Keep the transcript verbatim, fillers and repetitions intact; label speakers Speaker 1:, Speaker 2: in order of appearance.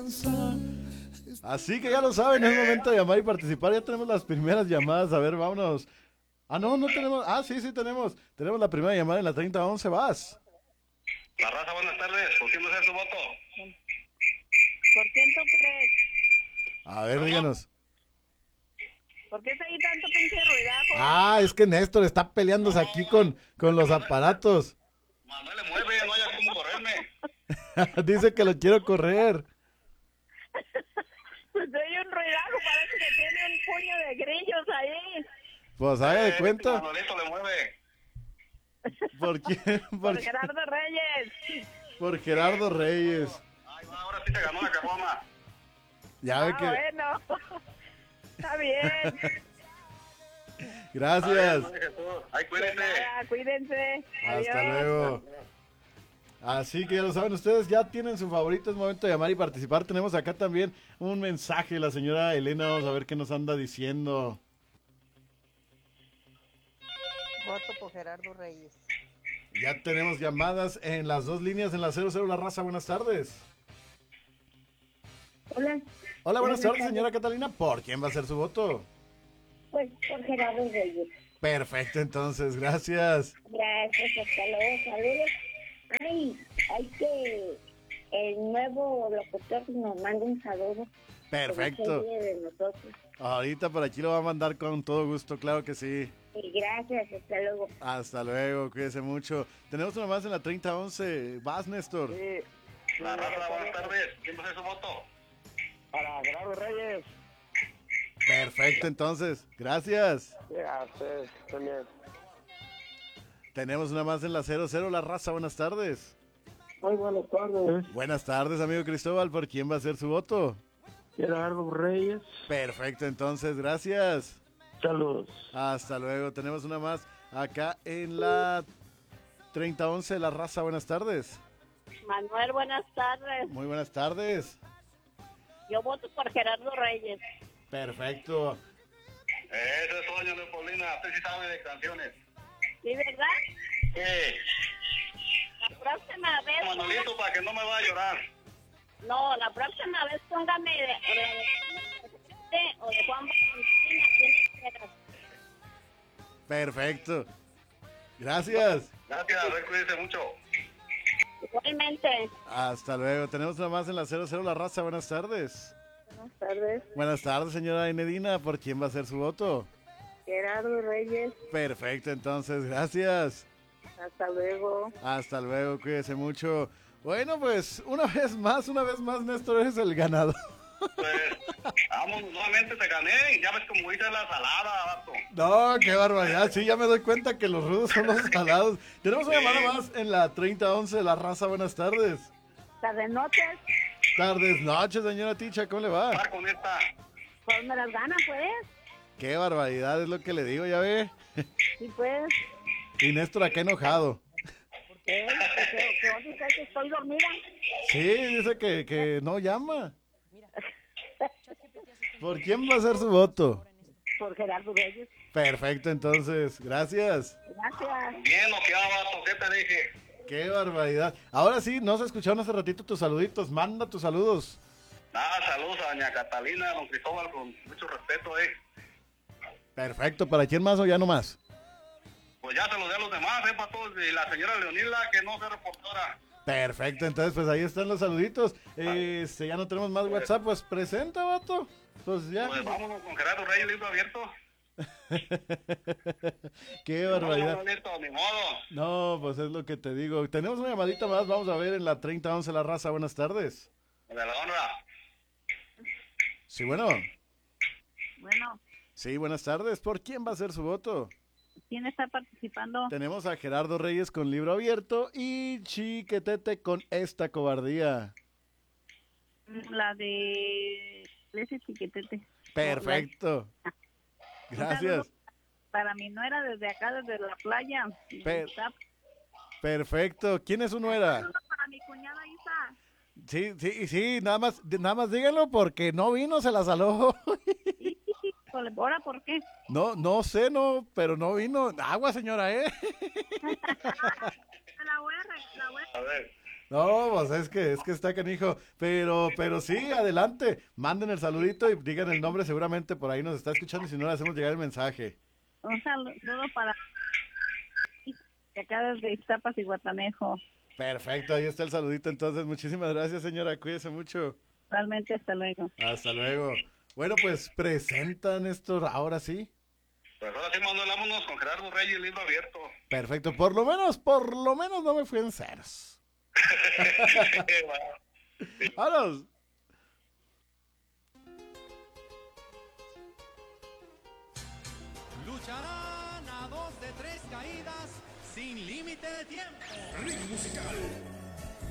Speaker 1: Así que ya lo saben, es momento de llamar y participar. Ya tenemos las primeras llamadas. A ver, vámonos. Ah, no, no tenemos. Ah, sí, sí tenemos. Tenemos la primera llamada en la treinta once. Vas.
Speaker 2: La raza, buenas tardes. ¿Por quién va a ser su voto?
Speaker 3: ¿Por quién tú crees?
Speaker 1: A ver, díganos.
Speaker 3: ¿Por qué está ahí tanto pinche ruidajo?
Speaker 1: Ah, es que Néstor está peleándose aquí con, con los aparatos.
Speaker 2: Manuel le mueve, no haya cómo correrme.
Speaker 1: Dice que lo quiero correr.
Speaker 3: Pues oye un ruidajo, parece que tiene un puño de grillos ahí.
Speaker 1: Pues haga de cuenta.
Speaker 2: Manuelito le mueve.
Speaker 1: ¿Por quién?
Speaker 3: Por,
Speaker 1: Por,
Speaker 3: Gerardo Reyes.
Speaker 1: por Gerardo Reyes.
Speaker 2: Ay, va, ahora sí te ganó la caguama.
Speaker 1: Ya ve
Speaker 3: Ah,
Speaker 1: que.
Speaker 3: bueno. Está bien.
Speaker 1: Gracias.
Speaker 2: Ay, cuídense.
Speaker 3: Nada, cuídense.
Speaker 1: Hasta
Speaker 3: Adiós.
Speaker 1: luego. Así que ya lo saben ustedes, ya tienen su favorito, es momento de llamar y participar. Tenemos acá también un mensaje de la señora Elena, vamos a ver qué nos anda diciendo.
Speaker 4: Voto por Gerardo Reyes.
Speaker 1: Ya tenemos llamadas en las dos líneas en la cero cero La Raza, buenas tardes.
Speaker 5: Hola,
Speaker 1: Hola, buenas tardes, señora Catalina. ¿Por quién va a ser su voto?
Speaker 5: pues por Gerardo Reyes.
Speaker 1: Perfecto, entonces, gracias.
Speaker 5: Gracias, hasta luego, saludos. Ay, hay que el nuevo locutor nos manda un saludo.
Speaker 1: Perfecto.
Speaker 5: De nosotros.
Speaker 1: Ahorita por aquí lo va a mandar con todo gusto, claro que sí.
Speaker 5: Y gracias, hasta luego.
Speaker 1: Hasta luego, cuídese mucho. Tenemos una más en la treinta once. Vas, Néstor.
Speaker 2: Sí. La raza, buenas tardes. ¿Quién va a ser su voto?
Speaker 6: Para Gerardo Reyes.
Speaker 1: Perfecto, entonces, gracias.
Speaker 6: Ya, ustedes también.
Speaker 1: Tenemos una más en la cero cero La Raza, buenas tardes.
Speaker 6: Muy buenas tardes.
Speaker 1: Buenas tardes, amigo Cristóbal. ¿Por quién va a ser su voto?
Speaker 6: Gerardo Reyes.
Speaker 1: Perfecto, entonces, gracias.
Speaker 6: Saludos.
Speaker 1: Hasta luego. Tenemos una más acá en la treinta once La Raza, buenas tardes.
Speaker 3: Manuel, buenas tardes.
Speaker 1: Muy buenas tardes.
Speaker 3: Yo voto por Gerardo Reyes.
Speaker 1: Perfecto.
Speaker 2: Eso es doña Leopoldina. Usted sí sabe de canciones.
Speaker 3: ¿Sí, verdad?
Speaker 2: ¿Qué?
Speaker 3: La próxima vez...
Speaker 2: Manuelito, para que no me vaya a llorar.
Speaker 3: No, la próxima vez póngame de, de, de, o de Juan Valentín, ¿quién esperas?
Speaker 1: Perfecto. Gracias.
Speaker 2: Gracias, a ver, cuídense mucho.
Speaker 3: Igualmente.
Speaker 1: Hasta luego. Tenemos una más en la cero cero La Raza, buenas tardes.
Speaker 5: Buenas tardes,
Speaker 1: Buenas tardes, señora Enedina. ¿Por quién va a ser su voto?
Speaker 5: Gerardo Reyes,
Speaker 1: Perfecto, entonces, gracias.
Speaker 5: hasta luego.
Speaker 1: Hasta luego, cuídese mucho. Bueno, pues, una vez más, una vez más, Néstor, eres el ganador.
Speaker 2: Pues, vamos, nuevamente te gané. Y ya ves como hice la salada, vato.
Speaker 1: No, qué barbaridad. Sí, ya me doy cuenta que los rudos son los salados. Tenemos una llamada más en la treinta once La Raza, buenas tardes.
Speaker 3: Tarde noches,
Speaker 1: Tardes, noches, señora Ticha, ¿cómo le va?
Speaker 2: Par con esta.
Speaker 3: pues me las gana, pues.
Speaker 1: Qué barbaridad, es lo que le digo, ya ve.
Speaker 3: Sí, pues.
Speaker 1: Y Néstor acá enojado.
Speaker 3: ¿Qué? ¿Qué, qué vos dices que estoy dormida?
Speaker 1: Sí, dice que, que no llama. ¿Por quién va a ser su voto?
Speaker 3: Por Gerardo Reyes.
Speaker 1: Perfecto, entonces, gracias.
Speaker 3: Gracias.
Speaker 2: Bien, lo que va, vato, ¿qué te dije?
Speaker 1: Qué barbaridad. Ahora sí, no se escucharon hace ratito tus saluditos. Manda tus saludos.
Speaker 2: Nada, saludos a doña Catalina, a don Cristóbal, con mucho respeto, eh.
Speaker 1: Perfecto, ¿para quién más o ya no más?
Speaker 2: Pues ya se los di a los demás, eh, para todos. Y la señora Leonila, que no sea reportera.
Speaker 1: Perfecto, entonces pues ahí están los saluditos. Este, ya no tenemos más WhatsApp, pues presenta, vato. Pues ya.
Speaker 2: Pues vámonos con Gerardo Reyes, libro abierto.
Speaker 1: Qué
Speaker 2: No,
Speaker 1: barbaridad.
Speaker 2: no, listo, ni modo.
Speaker 1: No, pues es lo que te digo. Tenemos una llamadita más, vamos a ver en la treinta once La Raza, buenas tardes.
Speaker 2: De la honra.
Speaker 1: Sí, bueno.
Speaker 3: Bueno,
Speaker 1: Sí, buenas tardes. ¿Por quién va a ser su voto?
Speaker 3: ¿quién está participando?
Speaker 1: Tenemos a Gerardo Reyes con libro abierto y Chiquetete con Esta Cobardía.
Speaker 3: La de ese chiquetete.
Speaker 1: Perfecto. Gracias.
Speaker 3: Para mi nuera desde acá, desde la playa.
Speaker 1: Per-
Speaker 3: Está-
Speaker 1: Perfecto. ¿Quién es su nuera?
Speaker 3: Para mi cuñada Isa.
Speaker 1: Sí, sí, sí, nada más, nada más díganlo porque no vino, se la saló.
Speaker 3: Híjole, ¿ahora por qué?
Speaker 1: No, no sé, no, pero no vino. Agua, señora, ¿eh?
Speaker 3: La voy a, re- la voy a-
Speaker 2: A ver.
Speaker 1: No, pues es que, es que está canijo. Pero, pero sí, adelante. Manden el saludito y digan el nombre, seguramente por ahí nos está escuchando y si no le hacemos llegar el mensaje.
Speaker 3: Un saludo para de acá desde Iztapas y Guatanejo.
Speaker 1: Perfecto, ahí está el saludito. Entonces, muchísimas gracias, señora. Cuídese mucho.
Speaker 3: Realmente, hasta luego.
Speaker 1: Hasta luego. Bueno, pues presentan esto ahora sí.
Speaker 2: Pues ahora sí, Manuel, vámonos con Gerardo Reyes, libro abierto.
Speaker 1: Perfecto, por lo menos, por lo menos no me fui en ceros. ¡Vámonos!
Speaker 7: Lucharán a dos de tres caídas sin límite de tiempo.
Speaker 8: Ritmo musical.